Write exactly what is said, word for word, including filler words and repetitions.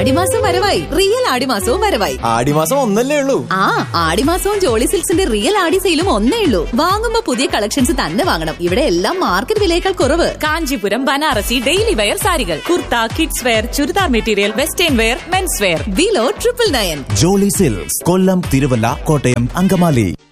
ആടിമാസം വരവായി. റിയൽ ആടിമാസവും വരവായി. ആടിമാസം ഒന്നല്ലേ ഉള്ളൂ? ആ, ആടിമാസവും ജോളി സിൽക്സിന്റെ റിയൽ ആടി സെയിലും ഒന്നേ ഉള്ളൂ. വാങ്ങുമ്പോ പുതിയ കളക്ഷൻസ് തന്നെ വാങ്ങണം. ഇവിടെ എല്ലാം മാർക്കറ്റ് വിലയേക്കാൾ കുറവ്. കാഞ്ചീപുരം, ബനാറസി, ഡെയിലി വെയർ സാരികൾ, kurta, kids wear, churidar material, western wear, men's wear. Below triple nine. Jolly silks, കൊല്ലം, തിരുവല്ല, കോട്ടയം, അങ്കമാലി.